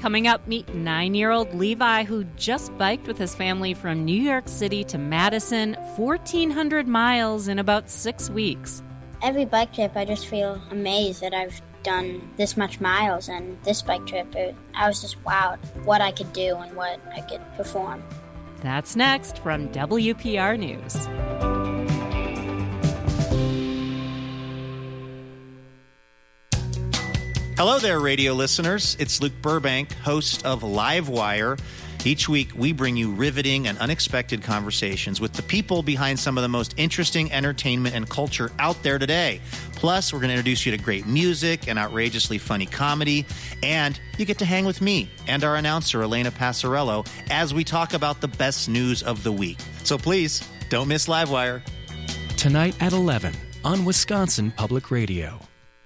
Coming up, meet 9-year-old Levi, who just biked with his family from New York City to Madison, 1,400 miles in about 6 weeks. Every bike trip, I just feel amazed that I've done this much miles, and this bike trip, I was just wowed what I could do and what I could perform. That's next from WPR News. Hello there, radio listeners. It's Luke Burbank, host of Livewire. Each week, we bring you riveting and unexpected conversations with the people behind some of the most interesting entertainment and culture out there today. Plus, we're going to introduce you to great music and outrageously funny comedy. And you get to hang with me and our announcer, Elena Passarello, as we talk about the best news of the week. So please, don't miss Livewire. Tonight at 11 on Wisconsin Public Radio.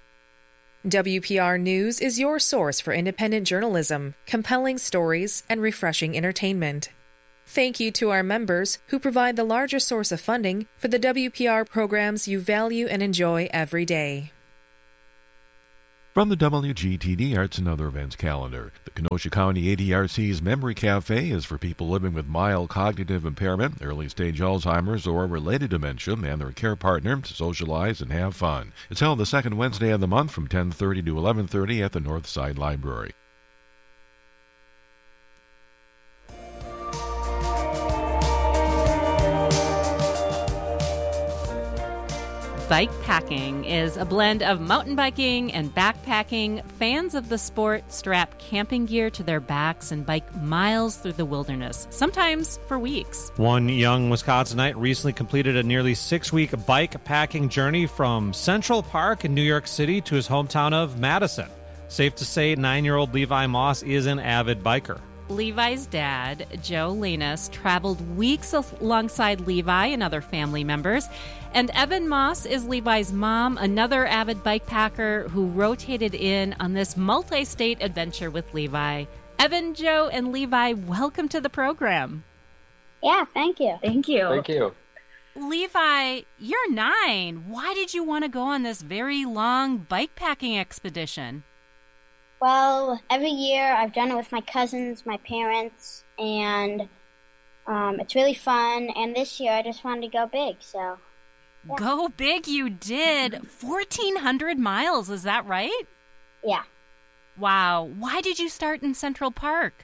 WPR News is your source for independent journalism, compelling stories, and refreshing entertainment. Thank you to our members who provide the largest source of funding for the WPR programs you value and enjoy every day. From the WGTD Arts and Other Events calendar, the Kenosha County ADRC's Memory Cafe is for people living with mild cognitive impairment, early-stage Alzheimer's, or related dementia, and their care partner to socialize and have fun. It's held the second Wednesday of the month from 10:30 to 11:30 at the Northside Library. Bike packing is a blend of mountain biking and backpacking. Fans of the sport strap camping gear to their backs and bike miles through the wilderness, sometimes for weeks. One young Wisconsinite recently completed a nearly 6-week bike packing journey from Central Park in New York City to his hometown of Madison. Safe to say, 9-year-old Levi Moss is an avid biker. Levi's dad, Joe Lanus, traveled weeks alongside Levi and other family members. And Evan Moss is Levi's mom, another avid bike packer who rotated in on this multi-state adventure with Levi. Evan, Joe, and Levi, welcome to the program. Yeah, thank you. Thank you. Thank you. Levi, you're 9. Why did you want to go on this very long bike packing expedition? Well, every year I've done it with my cousins, my parents, and it's really fun. And this year I just wanted to go big, so... Yeah. Go big you did. 1,400 miles, is that right? Yeah. Wow. Why did you start in Central Park?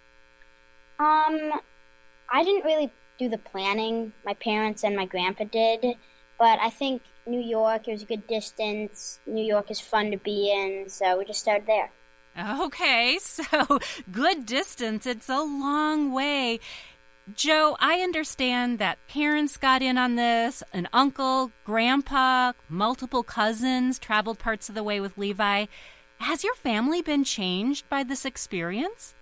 I didn't really do the planning. My parents and my grandpa did. But I think New York, it was a good distance. New York is fun to be in, so we just started there. Okay, so good distance. It's a long way. Joe, I understand that parents got in on this, an uncle, grandpa, multiple cousins traveled parts of the way with Levi. Has your family been changed by this experience?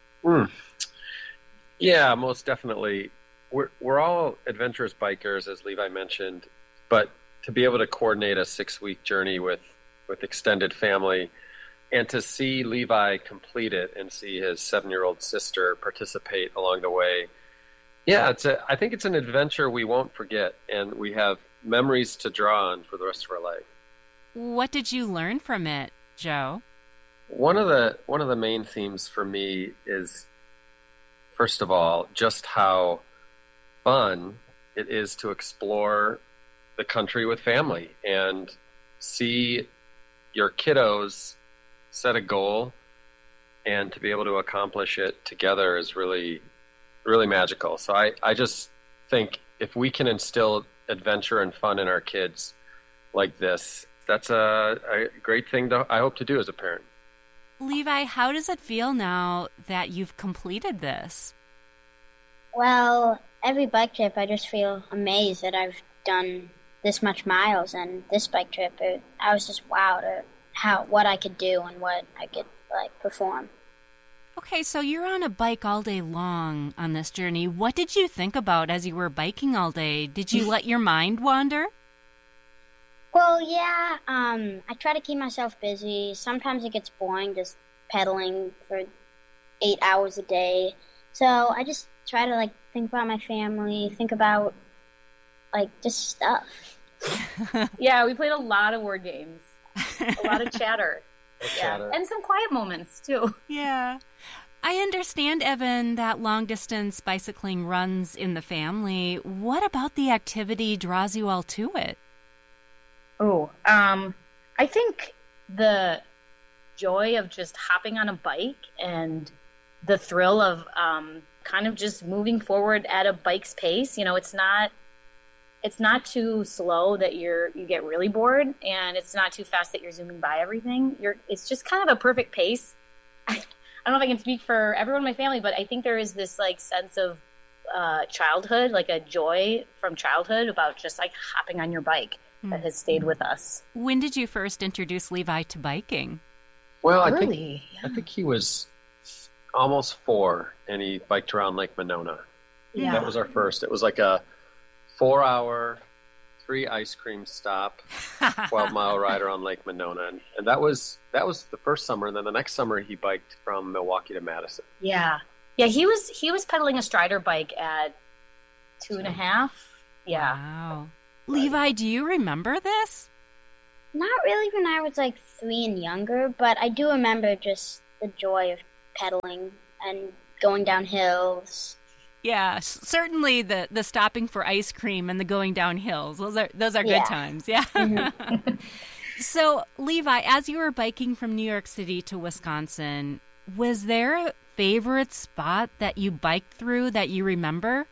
Yeah, most definitely. We're all adventurous bikers, as Levi mentioned, but to be able to coordinate a 6-week journey with extended family and to see Levi complete it and see his 7-year-old sister participate along the way, yeah, I think it's an adventure we won't forget, and we have memories to draw on for the rest of our life. What did you learn from it, Joe? One of the main themes for me is, first of all, just how fun it is to explore the country with family and see your kiddos set a goal and to be able to accomplish it together is really, really magical. So I just think if we can instill adventure and fun in our kids like this, that's a great thing I hope to do as a parent. Levi, how does it feel now that you've completed this? Well, every bike trip, I just feel amazed that I've done this much miles, and this bike trip, I was just wowed at what I could do and what I could perform. Okay, so you're on a bike all day long on this journey. What did you think about as you were biking all day? Did you let your mind wander? Well, yeah, I try to keep myself busy. Sometimes it gets boring just pedaling for 8 hours a day. So I just try to think about my family, think about just stuff. Yeah, we played a lot of word games, a lot of chatter. Yeah, and some quiet moments too. Yeah. I understand, Evan, that long-distance bicycling runs in the family. What about the activity draws you all to it? Oh, I think the joy of just hopping on a bike and the thrill of kind of just moving forward at a bike's pace. You know, it's not too slow that you get really bored, and it's not too fast that you're zooming by everything. It's just kind of a perfect pace. I don't know if I can speak for everyone in my family, but I think there is this like sense of childhood, like a joy from childhood about just like hopping on your bike that has stayed with us. When did you first introduce Levi to biking? Well, I think he was almost 4, and he biked around Lake Monona. Yeah. That was our first. It was like a 4-hour, 3 ice cream stop, 12-mile ride around Lake Monona, and that was the first summer. And then the next summer, he biked from Milwaukee to Madison. Yeah. He was pedaling a Strider bike at 2.5. Yeah. Wow. Levi, do you remember this? Not really when I was like 3 and younger, but I do remember just the joy of pedaling and going down hills. Yeah, certainly the stopping for ice cream and the going down hills. Those are good times. Yeah. Mm-hmm. So, Levi, as you were biking from New York City to Wisconsin, was there a favorite spot that you biked through that you remember?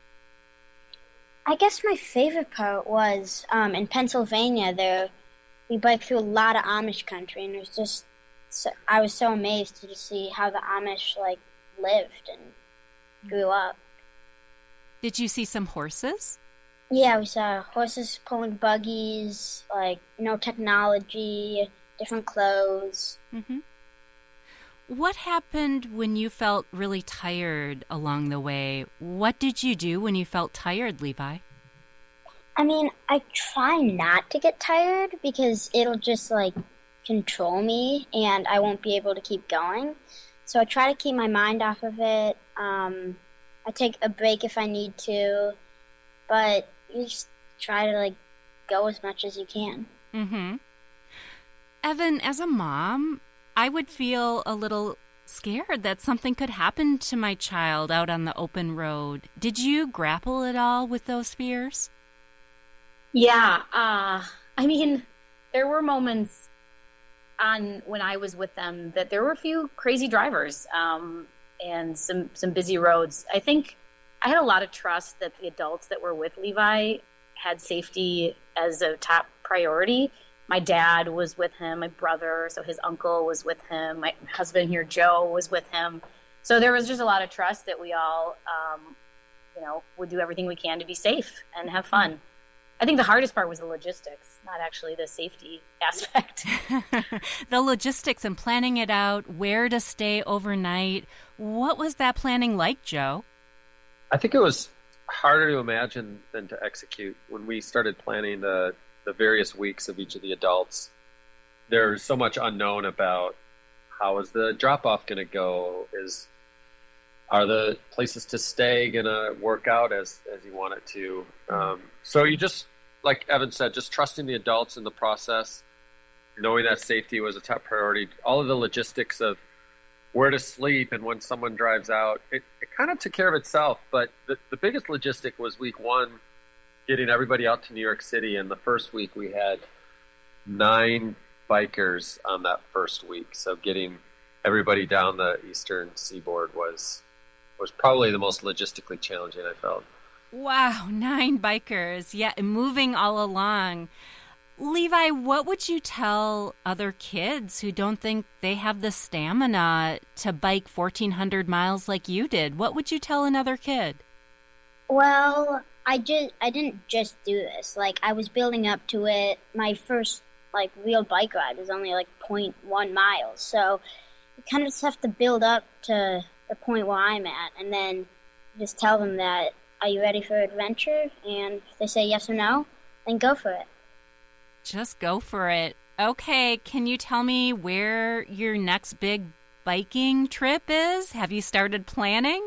I guess my favorite part was in Pennsylvania. There, we biked through a lot of Amish country, and it was just I was so amazed to just see how the Amish like lived and grew up. Did you see some horses? Yeah, we saw horses pulling buggies, like no technology, different clothes. Mm-hmm. What happened when you felt really tired along the way? What did you do when you felt tired, Levi? I mean, I try not to get tired because it'll just like control me and I won't be able to keep going. So I try to keep my mind off of it. I take a break if I need to, but you just try to like go as much as you can. Mm-hmm. Evan, as a mom, I would feel a little scared that something could happen to my child out on the open road. Did you grapple at all with those fears? Yeah, I mean, there were moments when I was with them that there were a few crazy drivers and some busy roads. I think I had a lot of trust that the adults that were with Levi had safety as a top priority. My dad was with him, my brother, so his uncle was with him, my husband here, Joe, was with him. So there was just a lot of trust that we all, would do everything we can to be safe and have fun. I think the hardest part was the logistics, not actually the safety aspect. The logistics and planning it out, where to stay overnight. What was that planning like, Joe? I think it was harder to imagine than to execute. When we started planning the various weeks of each of the adults, there's so much unknown about how is the drop-off going to go? Are the places to stay going to work out as you want it to? So you just, like Evan said, just trusting the adults in the process, knowing that safety was a top priority. All of the logistics of where to sleep and when someone drives out, it kind of took care of itself. But the biggest logistic was week 1, getting everybody out to New York City. And the first week we had 9 bikers on that first week. So getting everybody down the eastern seaboard was probably the most logistically challenging I felt. Wow, 9 bikers. Yeah, moving all along. Levi, what would you tell other kids who don't think they have the stamina to bike 1,400 miles like you did? What would you tell another kid? Well, I didn't just do this. Like, I was building up to it. My first, like, real bike ride was only, like, 0.1 miles. So you kind of just have to build up to the point where I'm at and then just tell them that, are you ready for adventure? And if they say yes or no, then go for it. Just go for it. Okay, can you tell me where your next big biking trip is? Have you started planning?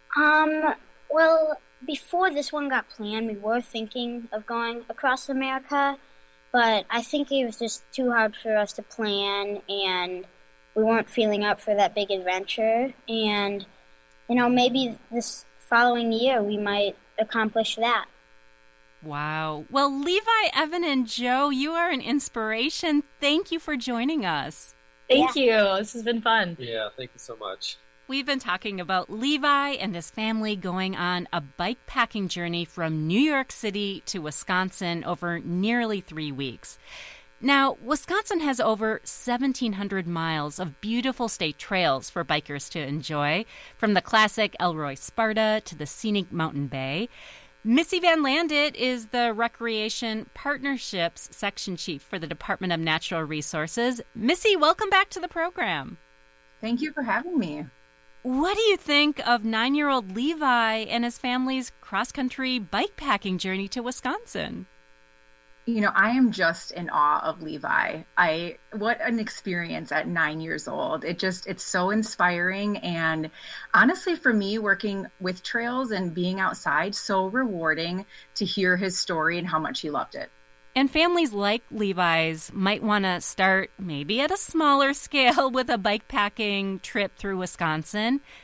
Well, before this one got planned, we were thinking of going across America, but I think it was just too hard for us to plan, and we weren't feeling up for that big adventure. And, maybe this following year we might accomplish that. Wow. Well, Levi, Evan, and Joe, you are an inspiration. Thank you for joining us. Thank you. This has been fun. Yeah, thank you so much. We've been talking about Levi and his family going on a bike packing journey from New York City to Wisconsin over nearly 3 weeks. Now, Wisconsin has over 1,700 miles of beautiful state trails for bikers to enjoy, from the classic Elroy Sparta to the scenic Mountain Bay. Missy Van Landit is the Recreation Partnerships Section Chief for the Department of Natural Resources. Missy, welcome back to the program. Thank you for having me. What do you think of 9-year-old Levi and his family's cross-country bike packing journey to Wisconsin? I am just in awe of Levi. What an experience at 9 years old. It's so inspiring. And honestly, for me, working with trails and being outside, so rewarding to hear his story and how much he loved it. And families like Levi's might want to start maybe at a smaller scale with a bike packing trip through Wisconsin.